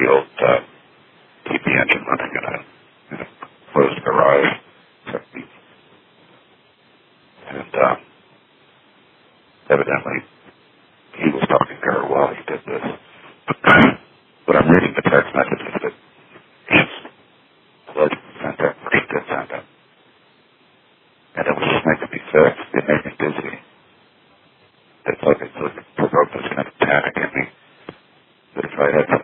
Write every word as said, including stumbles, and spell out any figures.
the old uh, T V engine running in a, in a closed garage. And uh, evidently he was talking to her while he did this. But I'm reading the text messages that his blood sent out, or she did send out. And it was just making me sick. It made me dizzy. It's like it, like it provoked this kind of panic in me that if I had